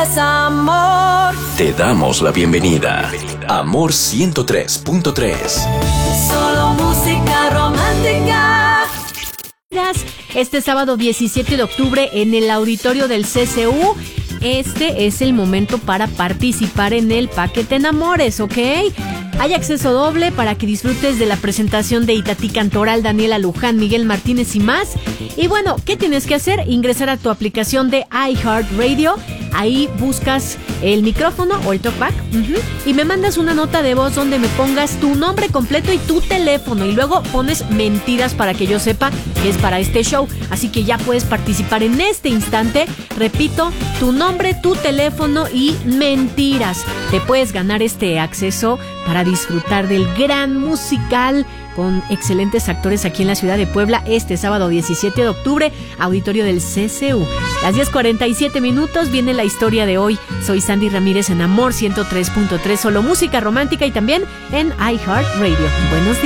Amor. Te damos la bienvenida. Amor 103.3. Solo música romántica. Este sábado 17 de octubre en el auditorio del CCU. Este es el momento para participar en el Paquete Enamores, ¿ok? Hay acceso doble para que disfrutes de la presentación de Itatí Cantoral, Daniela Luján, Miguel Martínez y más. Y bueno, ¿qué tienes que hacer? Ingresar a tu aplicación de iHeartRadio. Ahí buscas el micrófono o el talkback y me mandas una nota de voz donde me pongas tu nombre completo y tu teléfono. Y luego pones mentiras para que yo sepa que es para este show. Así que ya puedes participar en este instante. Repito, tu nombre, tu teléfono y mentiras. Te puedes ganar este acceso para disfrutar del gran musical con excelentes actores aquí en la ciudad de Puebla este sábado 17 de octubre, auditorio del CCU. Las 10:47 viene la historia de hoy. Soy Sandy Ramírez en Amor 103.3, solo música romántica y también en iHeartRadio. Buenos días.